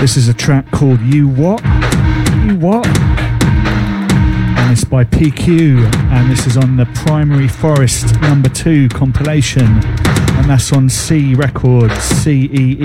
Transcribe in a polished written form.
This is a track called You What? You What? And it's by PQ, and this is on the Primary Forest #2 compilation, and that's on C Records, CEE.